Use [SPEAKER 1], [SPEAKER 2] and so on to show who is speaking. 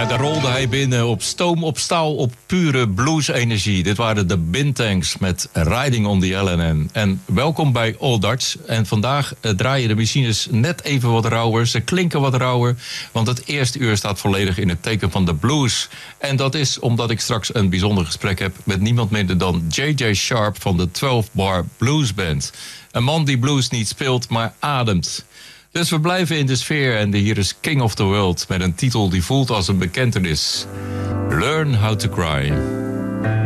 [SPEAKER 1] daar rolde hij binnen op stoom, op staal, op pure blues-energie. Dit waren de Bintangs met Riding on the LNN. En welkom bij All Dutch. En vandaag draaien de machines net even wat rauwer. Ze klinken wat rauwer, want het eerste uur staat volledig in het teken van de blues. En dat is omdat ik straks een bijzonder gesprek heb met niemand minder dan J.J. Sharp van de 12 Bar Blues Band. Een man die blues niet speelt, maar ademt. Dus we blijven in de sfeer en hier is King of the World met een titel die voelt als een bekentenis. Learn How to Cry.